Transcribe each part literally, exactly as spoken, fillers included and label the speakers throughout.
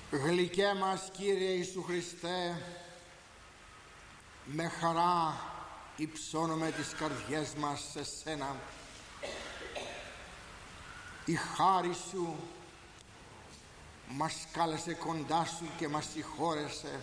Speaker 1: Γλυκέ μας Κύριε Ιησού Χριστέ, με χαρά υψώνουμε τις καρδιές μας σε Σένα. Η χάρη Σου μας κάλεσε κοντά Σου και μας συγχώρεσε.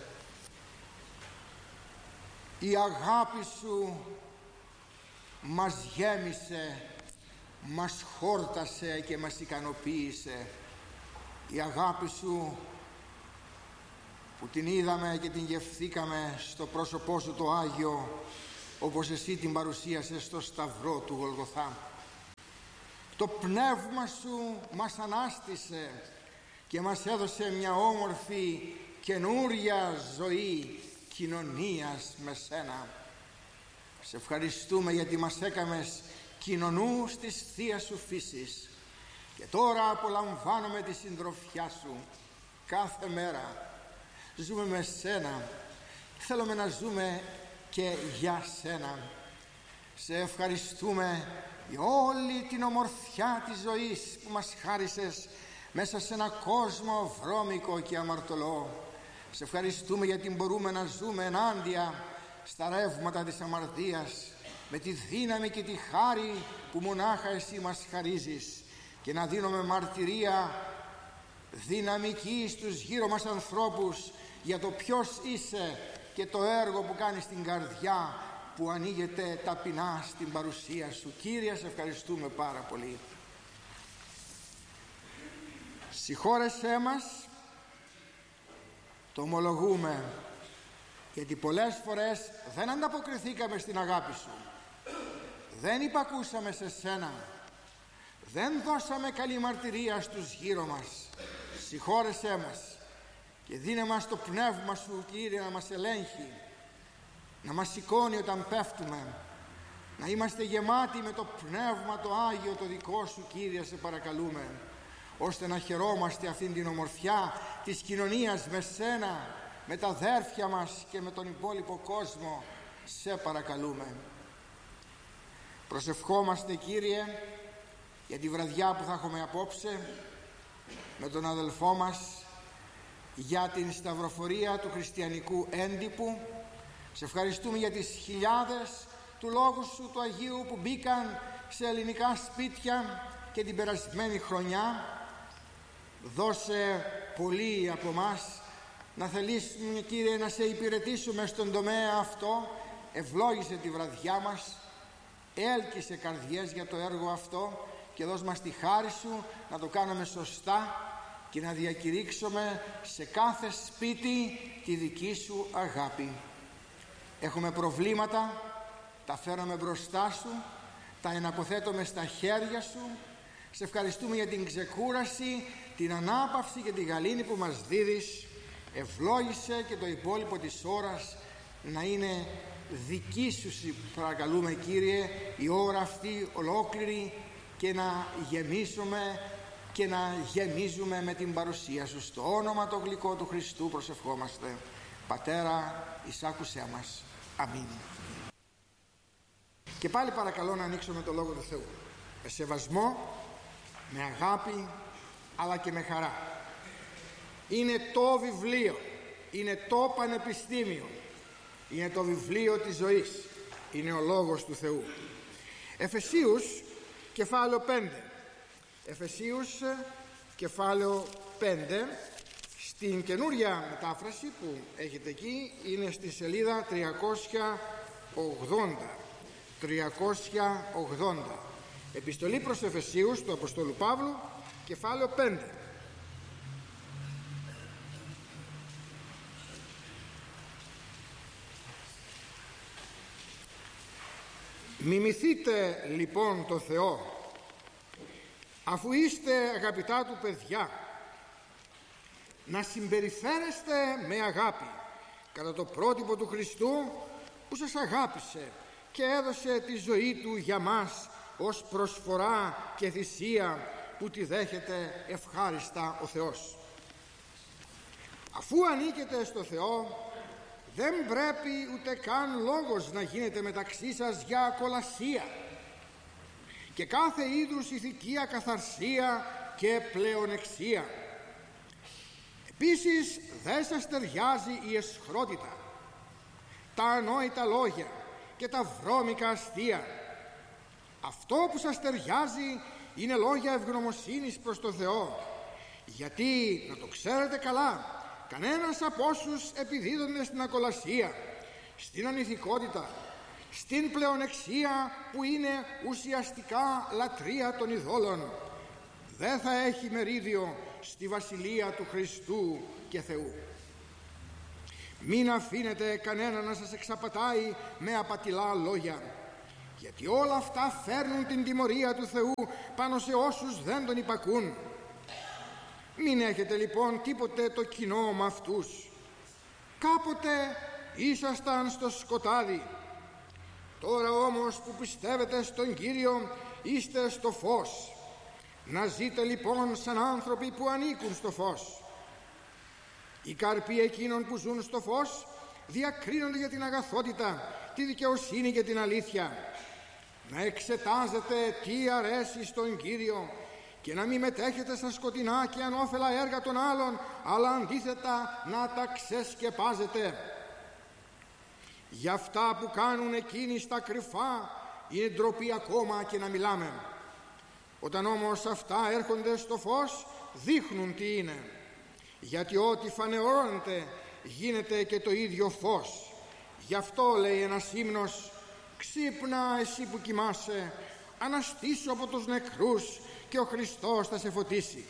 Speaker 1: Η αγάπη Σου μας γέμισε, μας χόρτασε και μας ικανοποίησε. Η αγάπη Σου που την είδαμε και την γευθήκαμε στο πρόσωπό Σου το Άγιο, όπως Εσύ την παρουσίασες στο σταυρό του Γολγοθά. Το Πνεύμα Σου μας ανάστησε και μας έδωσε μια όμορφη καινούρια ζωή κοινωνίας με Σένα. Σε ευχαριστούμε γιατί μας έκαμες κοινωνούς της Θείας Σου φύσης και τώρα απολαμβάνουμε τη συντροφιά Σου κάθε μέρα. Ζούμε με Σένα, θέλουμε να ζούμε και για Σένα. Σε ευχαριστούμε για όλη την ομορφιά της ζωής που μας χάρισες μέσα σε ένα κόσμο βρώμικο και αμαρτωλό. Σε ευχαριστούμε γιατί μπορούμε να ζούμε ενάντια στα ρεύματα της αμαρτίας με τη δύναμη και τη χάρη που μονάχα Εσύ μας χαρίζεις και να δίνουμε μαρτυρία δυναμική στους γύρω μας ανθρώπους για το ποιος είσαι και το έργο που κάνεις στην καρδιά που ανοίγεται ταπεινά στην παρουσία Σου. Κύριε, σε ευχαριστούμε πάρα πολύ. Συγχώρεσέ μας, το ομολογούμε, γιατί πολλές φορές δεν ανταποκριθήκαμε στην αγάπη Σου, δεν υπακούσαμε σε Σένα, δεν δώσαμε καλή μαρτυρία στους γύρω μας. Συγχώρεσέ μας και δίνε μας το Πνεύμα Σου, Κύριε, να μας ελέγχει, να μας σηκώνει όταν πέφτουμε, να είμαστε γεμάτοι με το Πνεύμα το Άγιο το δικό Σου, Κύριε, σε παρακαλούμε, ώστε να χαιρόμαστε αυτήν την ομορφιά της κοινωνίας με Σένα, με τα αδέρφια μας και με τον υπόλοιπο κόσμο. Σε παρακαλούμε. Προσευχόμαστε, Κύριε, για τη βραδιά που θα έχουμε απόψε με τον αδελφό μας, για την σταυροφορία του χριστιανικού έντυπου. Σε ευχαριστούμε για τις χιλιάδες του Λόγου Σου του Αγίου που μπήκαν σε ελληνικά σπίτια και την περασμένη χρονιά. Δώσε πολλοί από μας να θελήσουμε, Κύριε, να Σε υπηρετήσουμε στον τομέα αυτό. Ευλόγησε τη βραδιά μας, έλκυσε καρδιές για το έργο αυτό και δώσ' μας τη χάρη Σου να το κάνουμε σωστά και να διακηρύξουμε σε κάθε σπίτι τη δική Σου αγάπη. Έχουμε προβλήματα, τα φέρουμε μπροστά Σου, τα εναποθέτουμε στα χέρια Σου. Σε ευχαριστούμε για την ξεκούραση, την ανάπαυση και την γαλήνη που μας δίδεις. Ευλόγησε και το υπόλοιπο της ώρας να είναι δική Σου, παρακαλούμε, Κύριε, η ώρα αυτή ολόκληρη, και να γεμίσουμε και να γεμίζουμε με την παρουσία Σου. Στο όνομα το γλυκό του Χριστού προσευχόμαστε. Πατέρα, εισάκουσέ μας. Αμήν. Και πάλι παρακαλώ να ανοίξουμε το Λόγο του Θεού με σεβασμό, με αγάπη, αλλά και με χαρά. Είναι το βιβλίο, είναι το πανεπιστήμιο, είναι το βιβλίο της ζωής, είναι ο Λόγος του Θεού. Εφεσίους κεφάλαιο πέντε. Εφεσίους κεφάλαιο πέντε, στην καινούρια μετάφραση που έχετε εκεί, είναι στη σελίδα τριακόσια ογδόντα. τριακόσια ογδόντα. Επιστολή προς Εφεσίους του Αποστόλου Παύλου, κεφάλαιο πέντε. Μιμηθείτε λοιπόν το Θεό, αφού είστε αγαπητά Του παιδιά, να συμπεριφέρεστε με αγάπη κατά το πρότυπο του Χριστού που σας αγάπησε και έδωσε τη ζωή Του για μας ως προσφορά και θυσία που τη δέχεται ευχάριστα ο Θεός. Αφού ανήκετε στο Θεό, δεν πρέπει ούτε καν λόγος να γίνεται μεταξύ σας για ακολασία και κάθε είδους ηθική ακαθαρσία και πλεονεξία. Επίσης δεν σας ταιριάζει η αισχρότητα, τα ανόητα λόγια και τα βρώμικα αστεία. Αυτό που σας ταιριάζει είναι λόγια ευγνωμοσύνης προς το Θεό, γιατί να το ξέρετε καλά, κανένας από όσους επιδίδονται στην ακολασία, στην ανηθικότητα, στην πλεονεξία που είναι ουσιαστικά λατρεία των ειδόλων, δεν θα έχει μερίδιο στη Βασιλεία του Χριστού και Θεού. Μην αφήνετε κανένα να σας εξαπατάει με απατηλά λόγια, γιατί όλα αυτά φέρνουν την τιμωρία του Θεού πάνω σε όσους δεν τον υπακούν. Μην έχετε λοιπόν τίποτε το κοινό με αυτούς. Κάποτε ήσασταν στο σκοτάδι, τώρα όμως που πιστεύετε στον Κύριο είστε στο φως. Να ζείτε λοιπόν σαν άνθρωποι που ανήκουν στο φως. Οι καρποί εκείνων που ζουν στο φως διακρίνονται για την αγαθότητα, τη δικαιοσύνη και την αλήθεια. Να εξετάζετε τι αρέσει στον Κύριο και να μην μετέχετε στα σκοτεινά και ανώφελα έργα των άλλων, αλλά αντίθετα να τα ξεσκεπάζετε. Για αυτά που κάνουν εκείνοι στα κρυφά είναι ντροπή ακόμα και να μιλάμε. Όταν όμως αυτά έρχονται στο φως δείχνουν τι είναι, γιατί ό,τι φανερώνεται γίνεται και το ίδιο φως. Γι' αυτό λέει ένας ύμνος: «Ξύπνα εσύ που κοιμάσαι, αναστήσου από τους νεκρούς και ο Χριστός θα σε φωτίσει».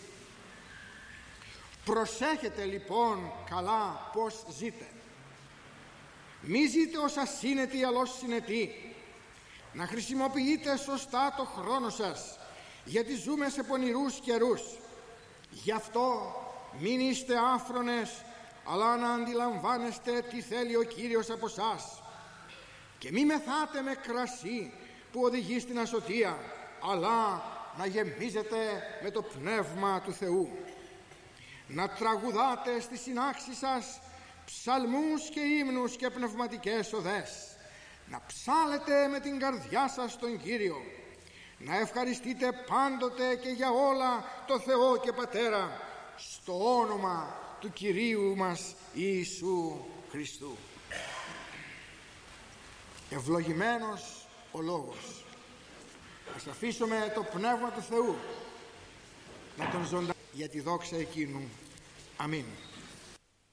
Speaker 1: Προσέχετε λοιπόν καλά πως ζείτε. Μη ζείτε ως ασύνετοι αλλά ως συνετοί. Να χρησιμοποιείτε σωστά το χρόνο σας, γιατί ζούμε σε πονηρούς καιρούς. Γι' αυτό μην είστε άφρονες, αλλά να αντιλαμβάνεστε τι θέλει ο Κύριος από σας. Και μη μεθάτε με κρασί που οδηγεί στην ασωτεία, αλλά να γεμίζετε με το Πνεύμα του Θεού. Να τραγουδάτε στη συνάξη σας ψαλμούς και ύμνους και πνευματικές οδές. Να ψάλετε με την καρδιά σας τον Κύριο. Να ευχαριστείτε πάντοτε και για όλα το Θεό και Πατέρα, στο όνομα του Κυρίου μας Ιησού Χριστού. Ευλογημένος ο Λόγος. Ας αφήσουμε το Πνεύμα του Θεού να τον ζωντανεύσει για τη δόξα εκείνου. Αμήν.